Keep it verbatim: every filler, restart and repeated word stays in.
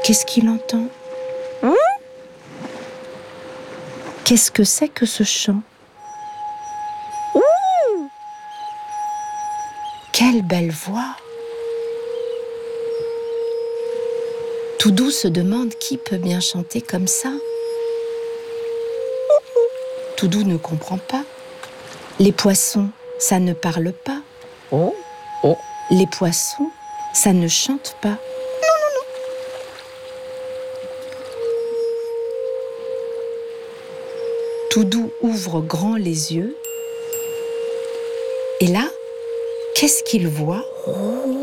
Qu'est-ce qu'il entend? Hum? Qu'est-ce que c'est que ce chant? Ouh! Quelle belle voix! Toudou se demande qui peut bien chanter comme ça. Toudou ne comprend pas. Les poissons, ça ne parle pas. Oh, oh. Les poissons, ça ne chante pas. Toudou ouvre grand les yeux. Et là, qu'est-ce qu'il voit? Oh.